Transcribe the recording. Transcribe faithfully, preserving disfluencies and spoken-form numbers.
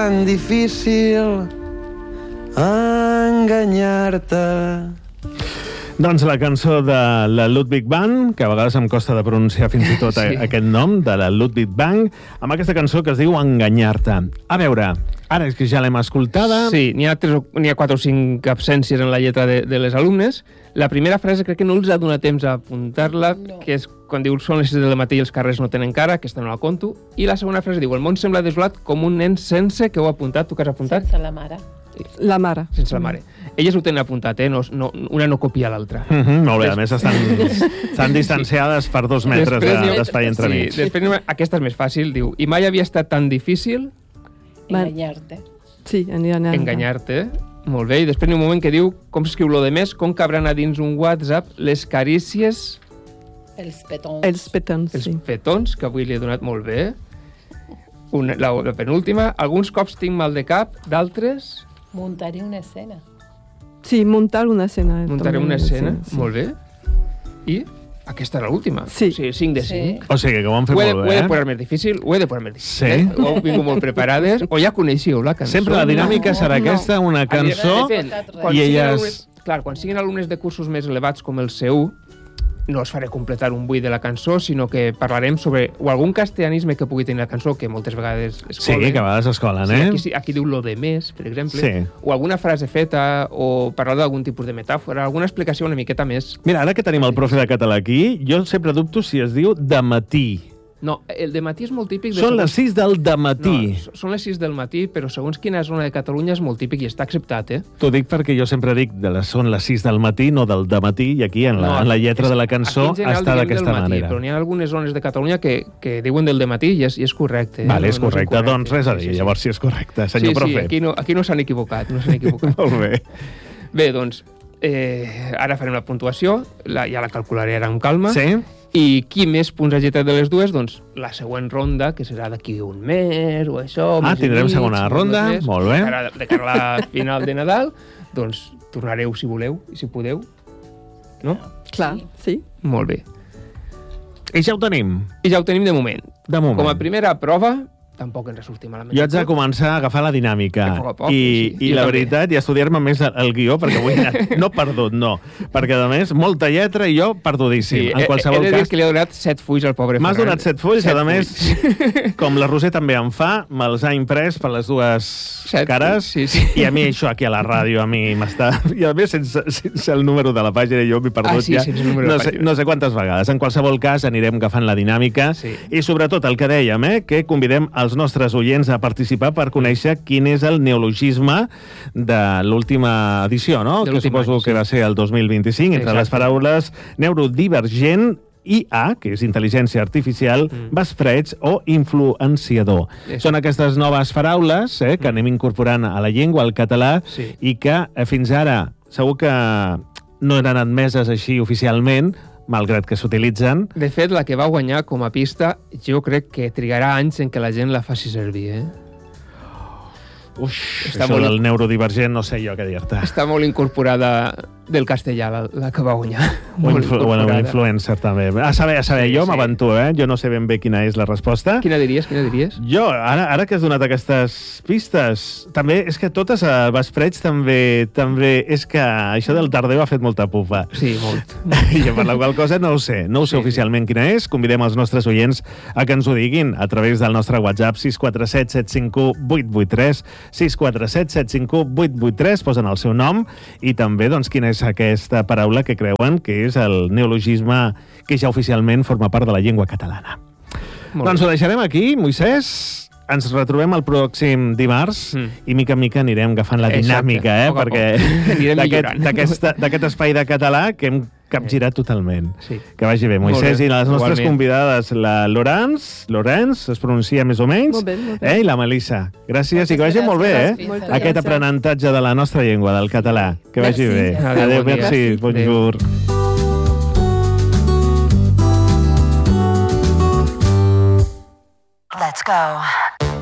tan difícil enganyar-te. Doncs la cançó de la Ludwig Band, que a vegades em costa de pronunciar fins i tot sí. aquest nom, de la Ludwig Band, amb aquesta cançó que es diu Enganyar-te. A veure, ara és que ja l'hem escoltada... Sí, n'hi ha, tres, n'hi ha quatre o cinc absències en la lletra de, de les alumnes. La primera frase crec que no els ha donat temps a apuntar-la, no. que és quan diu són les sis del matí i els carrers no tenen cara, aquesta no la conto. I la segona frase diu el món sembla desolat com un nen sense, que ho ha apuntat, tu que has apuntat? Sense la mare. La mare. Sense la mare. Elles ho tenen apuntat, eh? No, no, una no copia l'altra. Mm -hmm, molt bé, a més estan, estan distanciades per dos metres d'espai entremig. Sí, després aquesta és més fàcil, diu, i mai havia estat tan difícil... Enganyar-te. Sí, enganyar-te. Enganyar-te, molt bé. I després hi ha un moment que diu, com s'escriu lo de més, com cabran a dins un WhatsApp les carícies... Els petons. Els petons, Els sí. petons, que avui li he donat molt bé. Una, la, la penúltima, alguns cops tinc mal de cap, d'altres... Muntaré una escena. Sí, muntar una escena. Muntaré també, una escena, sí, sí. molt bé. I aquesta era l'última. Sí. O sigui, cinc de cinc. Sí. O sigui que ho han fet Ho he, molt ho bé, he de eh? posar més difícil, ho he de posar més difícil. Sí. Eh? Ho vingut molt preparades, o ja coneixíeu la cançó. Sempre la dinàmica No, serà no. aquesta, una cançó, De fet, quan i siguin elles... alumnes, clar, quan siguin alumnes de cursos més elevats com el C u, no us faré completar un buit de la cançó, sinó que parlarem sobre o algun castellanisme que pugui tenir la cançó, que moltes vegades es Sí, colen. que a vegades es colen, Sí, eh? aquí, aquí diu lo de més, per exemple, Sí. o alguna frase feta, o parlar d'algun tipus de metàfora, alguna explicació una miqueta més. Mira, ara que tenim el profe de català aquí, jo sempre dubto si es diu de matí. No, el de matí és molt típic. De Són segons... les sis del dematí. No, són les sis del matí, però segons quina zona de Catalunya és molt típic i està acceptat, eh? T'ho dic perquè jo sempre dic de les, són les sis del matí, no del dematí, i aquí en la, No, en la lletra és- de la cançó aquí en general està diem d'aquesta del matí, manera. Però n'hi ha algunes zones de Catalunya que, que diuen del dematí i és, i és correcte. Eh? Vale, és No- no correcte. incorrecte. Doncs res a dir, Sí, sí, sí. llavors si és correcte, senyor sí, profe. Sí, aquí no, aquí no s'han equivocat, no s'han equivocat. Molt bé. Bé, doncs, eh, ara farem la puntuació, la, ja la calcularé ara amb calma. Sí? I qui més punts hagi tret de les dues, doncs la següent ronda, que serà d'aquí un mes o això... Ah, mes i tindrem mig, segona ronda, mes, molt bé. De cara, de cara a la final de Nadal, doncs tornareu si voleu i si podeu, no? Clar, sí. Molt bé. I ja ho tenim, I ja ho tenim de moment. de moment. Com a primera prova, tampoc ens sortim malament. Jo haig de començar a agafar la dinàmica A poc a poc, i, sí. i Jo la també. veritat, i estudiar-me més el, el guió, perquè avui he anat, no perdut, no, perquè a més, molta lletra i jo perdudíssim. Sí, En qualsevol he, he de dir cas, que li he donat set fulls al pobre m'has Ferran. donat set fulls, Set a més, fulls. com la Roser també em fa, me'ls ha imprès per les dues Set cares, fulls, sí, sí. i a mi això aquí a la ràdio, a mi m'està... I a més, sense, sense el número de la pàgina, jo m'he perdut Ah, sí, ja. sense el número de no, la sé, pàgina. no sé quantes vegades. En qualsevol cas, anirem agafant la dinàmica Sí. i sobretot el que dèiem, eh, que convidem els nostres oients a participar per conèixer quin és el neologisme de l'última edició, no? De Que l'últim suposo any, que sí. va ser el dos mil vint-i-cinc, entre Exacte. les paraules neurodivergent, I A, que és intel·ligència artificial, mm. vespreig o influenciador. Eso. Són aquestes noves paraules eh, que anem incorporant a la llengua, al català, Sí. i que eh, fins ara segur que no eren admeses així oficialment, malgrat que s'utilitzen. De fet, la que va guanyar com a pista, jo crec que trigarà anys en què la gent la faci servir, eh? Uf, Està això molt- del neurodivergent no sé jo què dir-te. Està molt incorporada del castellà, la, la que va guanyar. O, Molt influ bueno, incorporada. influencer també. A saber, a saber, Sí, jo sí. m'aventuro, eh? Jo no sé ben bé quina és la resposta. Quina diries, quina diries? Jo, ara, ara que has donat aquestes pistes, també és que totes a Vespreig també, també és que això del tardeu ha fet molta pupa. Sí, molt. I per la qual cosa no ho sé, no ho sé Sí, oficialment quina és. Convidem els nostres oients a que ens ho diguin a través del nostre WhatsApp sis quatre set set cinc u vuit vuit tres, sis quatre set set cinc u vuit vuit tres, posen el seu nom i també doncs, quina és aquesta paraula que creuen que és el neologisme que ja oficialment forma part de la llengua catalana. Molt Doncs bé. ho deixarem aquí, Moisès. Ens retrobem el pròxim dimarts Mm. i mica en mica anirem agafant la Exacte, dinàmica, eh? poc a Perquè poc. Anirem d'aquest- millorant. d'aquesta- d'aquest espai de català que hem capgirat totalment. Sí. Que vagi bé, Molt Moisès, bé, i les nostres igualment. convidades, la Lorenz, Lorenz, es pronuncia més o menys, Molt bé, molt bé. eh? I la Melissa. Gràcies Moltes i que vagi molt bé, eh? gràcies. Moltes Aquest gràcies. aprenentatge de la nostra llengua, del català. Que vagi Merci. bé. Adéu, Adéu, bon dia. merci, bonjour. Let's go.